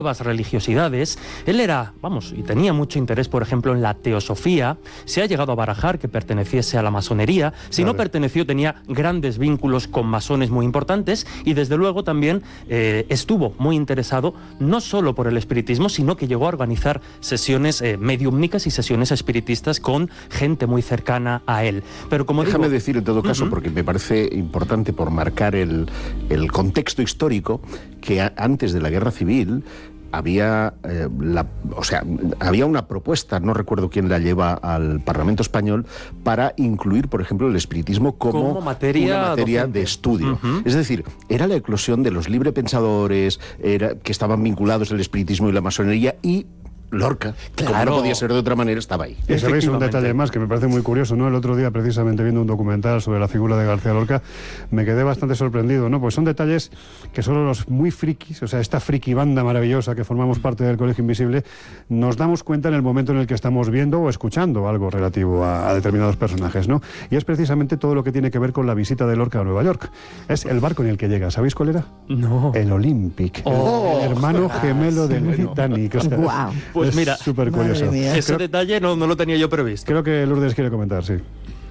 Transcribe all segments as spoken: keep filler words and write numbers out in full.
nuevas religiosidades. Él era, vamos, y tenía mucho interés, por ejemplo, en la teosofía. Se ha llegado a barajar que perteneciese a la masonería. Si claro. no perteneció, tenía grandes vínculos con masones muy importantes y, desde luego, también eh, estuvo muy interesado no solo por el espiritismo, sino que llegó a organizar sesiones eh, mediúmnicas y sesiones espiritistas con gente muy cercana a él. Pero como Déjame digo, decir, en todo caso, uh-huh. porque me parece importante por marcar el, el contexto histórico, que a, antes de la Guerra Civil había eh, la, o sea, había una propuesta, no recuerdo quién la lleva al Parlamento español, para incluir, por ejemplo, el espiritismo como, como materia, una materia de estudio. Uh-huh. Es decir, era la eclosión de los librepensadores, era, que estaban vinculados el espiritismo y la masonería, y Lorca, claro. como no podía ser de otra manera, estaba ahí. Y sabéis un detalle más que me parece muy curioso, ¿no? El otro día, precisamente viendo un documental sobre la figura de García Lorca, me quedé bastante sorprendido, ¿no? Pues son detalles que solo los muy frikis, o sea, esta friki banda maravillosa que formamos parte del Colegio Invisible, nos damos cuenta en el momento en el que estamos viendo o escuchando algo relativo a, a determinados personajes, ¿no? Y es precisamente todo lo que tiene que ver con la visita de Lorca a Nueva York. Es el barco en el que llega. ¿Sabéis cuál era? No. El Olympic. Oh. El, el hermano gemelo del bueno. Titanic. O sea, wow. Pues es mira, súper curioso. Ese creo, detalle no, no lo tenía yo previsto. Creo que Lourdes quiere comentar, sí.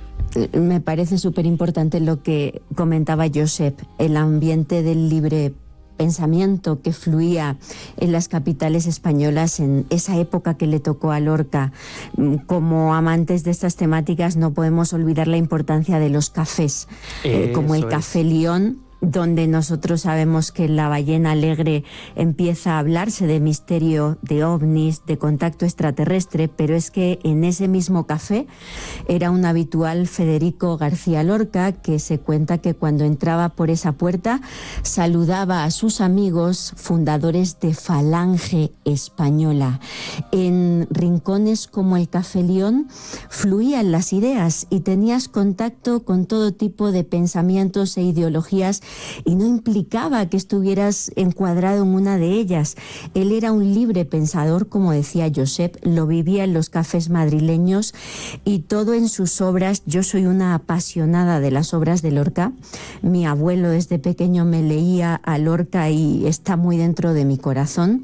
Me parece súper importante lo que comentaba Josep, el ambiente del libre pensamiento que fluía en las capitales españolas en esa época que le tocó a Lorca. Como amantes de estas temáticas no podemos olvidar la importancia de los cafés, eh, como el Café León, donde nosotros sabemos que la ballena alegre empieza a hablarse de misterio, de ovnis, de contacto extraterrestre, pero es que en ese mismo café era un habitual Federico García Lorca, que se cuenta que cuando entraba por esa puerta saludaba a sus amigos fundadores de Falange Española. En rincones como el Café León fluían las ideas y tenías contacto con todo tipo de pensamientos e ideologías, y no implicaba que estuvieras encuadrado en una de ellas. Él era un libre pensador, como decía Josep, lo vivía en los cafés madrileños y todo en sus obras. Yo soy una apasionada de las obras de Lorca. Mi abuelo desde pequeño me leía a Lorca y está muy dentro de mi corazón.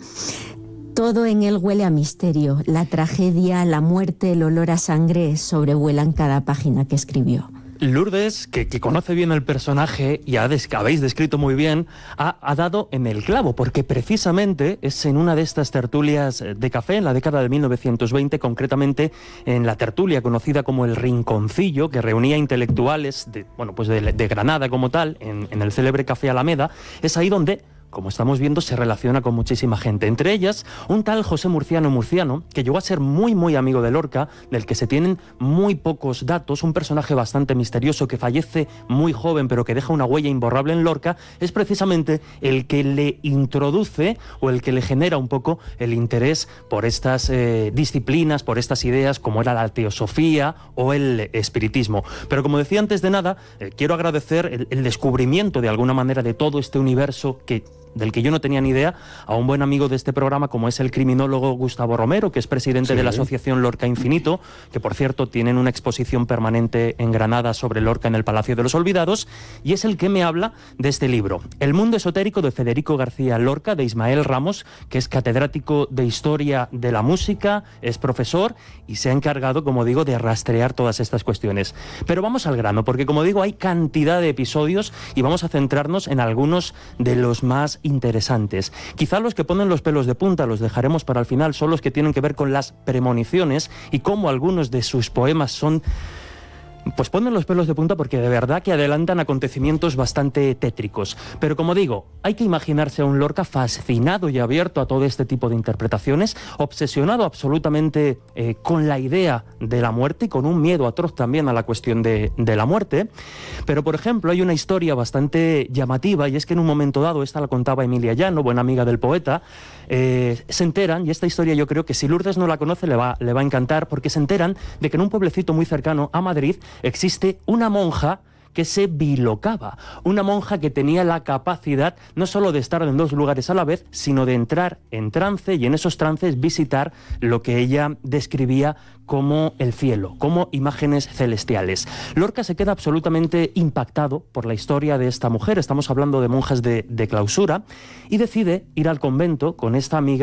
Todo en él huele a misterio. La tragedia, la muerte, el olor a sangre sobrevuelan cada página que escribió. Lourdes, que, que conoce bien el personaje y ha des, habéis descrito muy bien, ha, ha dado en el clavo, porque precisamente es en una de estas tertulias de café, en la década de mil novecientos veinte, concretamente en la tertulia conocida como El Rinconcillo, que reunía intelectuales de, bueno, pues de, de Granada como tal, en, en el célebre Café Alameda. Es ahí donde, como estamos viendo, se relaciona con muchísima gente. Entre ellas, un tal José Murciano Murciano, que llegó a ser muy, muy amigo de Lorca, del que se tienen muy pocos datos, un personaje bastante misterioso que fallece muy joven, pero que deja una huella imborrable en Lorca, es precisamente el que le introduce o el que le genera un poco el interés por estas eh, disciplinas, por estas ideas, como era la teosofía o el espiritismo. Pero como decía antes de nada, eh, quiero agradecer el, el descubrimiento, de alguna manera, de todo este universo que del que yo no tenía ni idea, a un buen amigo de este programa como es el criminólogo Gustavo Romero, que es presidente sí. de la asociación Lorca Infinito, que por cierto tienen una exposición permanente en Granada sobre Lorca en el Palacio de los Olvidados, y es el que me habla de este libro, El mundo esotérico de Federico García Lorca, de Ismael Ramos, que es catedrático de Historia de la Música, es profesor y se ha encargado, como digo, de rastrear todas estas cuestiones. Pero vamos al grano, porque como digo, hay cantidad de episodios y vamos a centrarnos en algunos de los más interesantes. Quizá los que ponen los pelos de punta los dejaremos para el final, son los que tienen que ver con las premoniciones y cómo algunos de sus poemas son... pues ponen los pelos de punta porque de verdad que adelantan acontecimientos bastante tétricos. Pero como digo, hay que imaginarse a un Lorca fascinado y abierto a todo este tipo de interpretaciones, obsesionado absolutamente eh, con la idea de la muerte y con un miedo atroz también a la cuestión de, de la muerte. Pero, por ejemplo, hay una historia bastante llamativa, y es que en un momento dado, esta la contaba Emilia Llano, buena amiga del poeta, eh, se enteran, y esta historia yo creo que si Lourdes no la conoce le va, le va a encantar, porque se enteran de que en un pueblecito muy cercano a Madrid existe una monja que se bilocaba, una monja que tenía la capacidad no solo de estar en dos lugares a la vez, sino de entrar en trance y en esos trances visitar lo que ella describía como el cielo, como imágenes celestiales. Lorca se queda absolutamente impactado por la historia de esta mujer, estamos hablando de monjas de, de clausura, y decide ir al convento con esta amiga